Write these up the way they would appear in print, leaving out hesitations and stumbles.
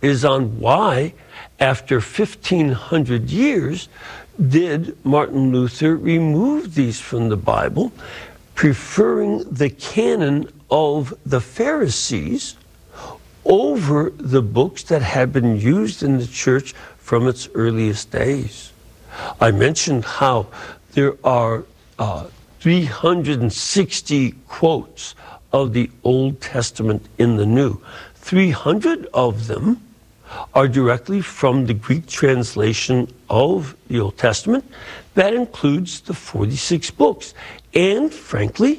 is on why, after 1,500 years, did Martin Luther remove these from the Bible, preferring the canon of the Pharisees over the books that had been used in the church from its earliest days. I mentioned how there are 360 quotes of the Old Testament in the New. 300 of them are directly from the Greek translation of the Old Testament. That includes the 46 books. And frankly,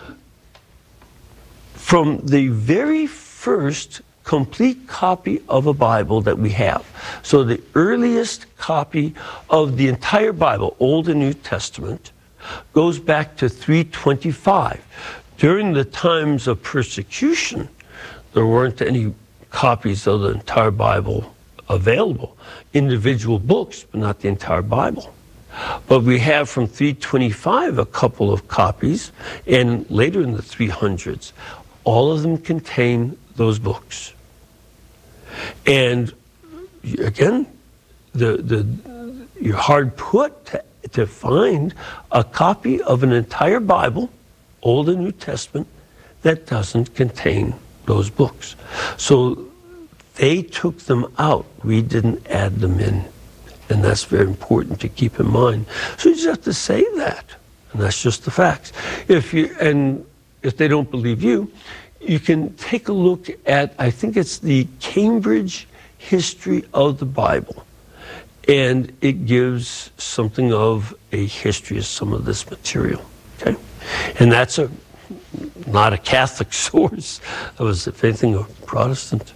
from the very first complete copy of a Bible that we have, so the earliest copy of the entire Bible, Old and New Testament, goes back to 325. During the times of persecution, there weren't any copies of the entire Bible available. Individual books, but not the entire Bible. But we have from 325 a couple of copies, and later in the 300s, all of them contain those books. And again, you're hard put to find a copy of an entire Bible, Old and New Testament, that doesn't contain those books. So they took them out. We didn't add them in. And that's very important to keep in mind. So you just have to say that. And that's just the facts. If they don't believe you, you can take a look at, I think it's the Cambridge History of the Bible. And it gives something of a history of some of this material. Okay? And that's not a Catholic source. That was, if anything, a Protestant.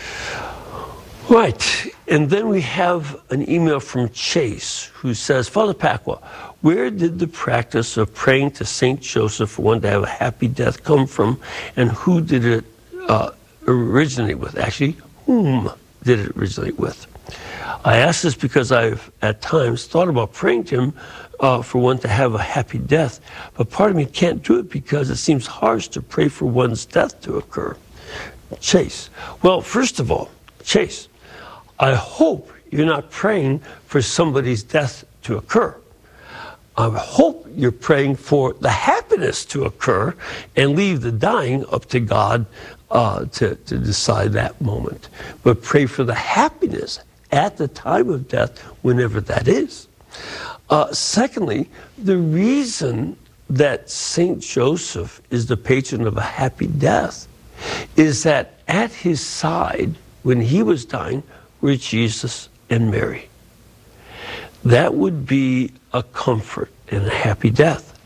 Right. And then we have an email from Chase who says, Father Pacwa, where did the practice of praying to St. Joseph for one to have a happy death come from, and who did it originate with? Actually, whom did it originate with? I ask this because I've at times thought about praying to him for one to have a happy death, but part of me can't do it because it seems harsh to pray for one's death to occur. Chase. Well, first of all, Chase, I hope you're not praying for somebody's death to occur. I hope you're praying for the happiness to occur and leave the dying up to God to decide that moment. But pray for the happiness at the time of death, whenever that is. Secondly, the reason that St. Joseph is the patron of a happy death is that at his side, when he was dying, were Jesus and Mary. That would be a comfort and a happy death.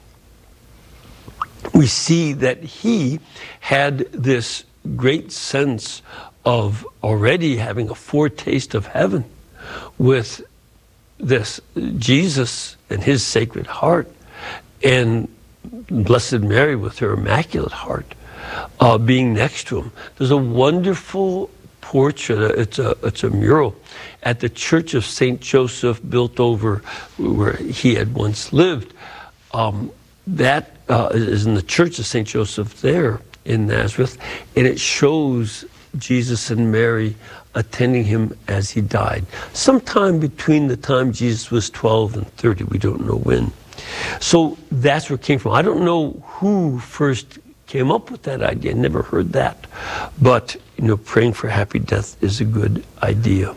We see that he had this great sense of already having a foretaste of heaven with this Jesus and his Sacred Heart, and Blessed Mary with her Immaculate Heart being next to him. There's a wonderful portrait, it's a mural at the Church of St. Joseph, built over where he had once lived. That is in the Church of St. Joseph there in Nazareth, and it shows Jesus and Mary attending him as he died. Sometime between the time Jesus was 12 and 30, we don't know when. So that's where it came from. I don't know who first came up with that idea, never heard that. But, praying for happy death is a good idea.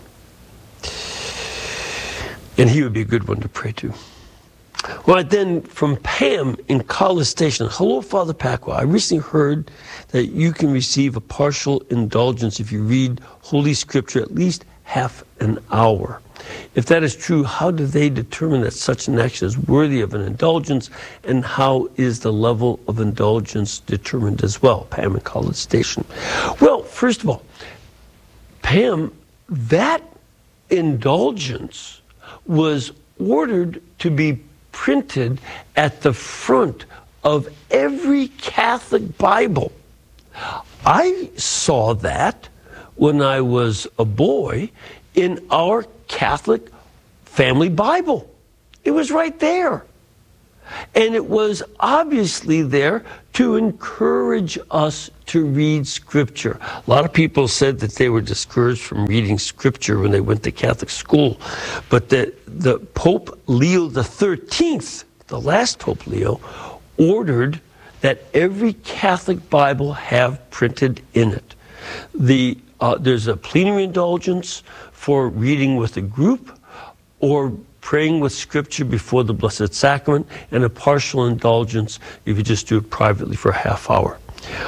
And he would be a good one to pray to. Well, then from Pam in College Station. Hello, Father Pacwa. I recently heard that you can receive a partial indulgence if you read Holy Scripture at least half an hour. If that is true, how do they determine that such an action is worthy of an indulgence, and how is the level of indulgence determined as well? Pam in College Station. Well, first of all, Pam, that indulgence was ordered to be printed at the front of every Catholic Bible. I saw that when I was a boy in our Catholic family Bible. It was right there. And it was obviously there to encourage us to read Scripture. A lot of people said that they were discouraged from reading Scripture when they went to Catholic school. But the Pope Leo XIII, the last Pope Leo, ordered that every Catholic Bible have printed in it. There's a plenary indulgence for reading with a group or praying with Scripture before the Blessed Sacrament, and a partial indulgence if you just do it privately for a half hour.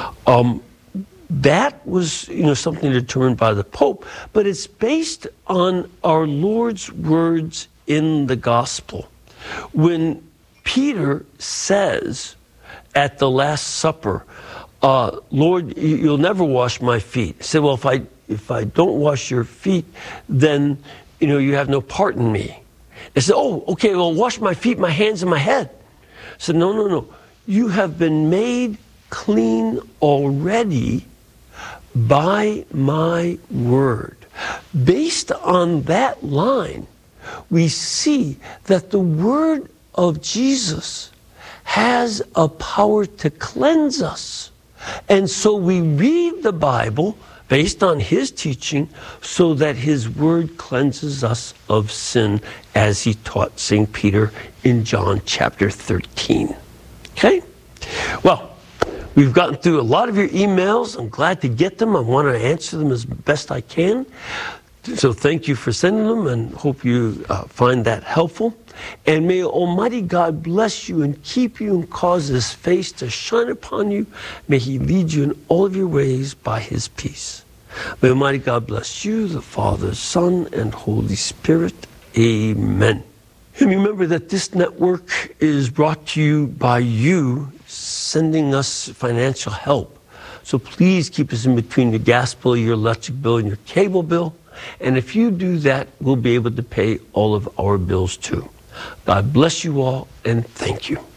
That was, something determined by the Pope, but it's based on our Lord's words in the Gospel. When Peter says at the Last Supper, Lord, you'll never wash my feet. He said, well, if I don't wash your feet, then, you have no part in me. They said, oh, okay, well, wash my feet, my hands, and my head. I said, no. You have been made clean already by my word. Based on that line, we see that the word of Jesus has a power to cleanse us. And so we read the Bible based on his teaching so that his word cleanses us of sin, as he taught St. Peter in John chapter 13. Okay? Well, we've gotten through a lot of your emails. I'm glad to get them. I want to answer them as best I can. So thank you for sending them, and hope you find that helpful. And may Almighty God bless you and keep you and cause his face to shine upon you. May he lead you in all of your ways by his peace. May Almighty God bless you, the Father, Son, and Holy Spirit. Amen. And remember that this network is brought to you by you sending us financial help. So please keep us in between your gas bill, your electric bill, and your cable bill. And if you do that, we'll be able to pay all of our bills too. God bless you all, and thank you.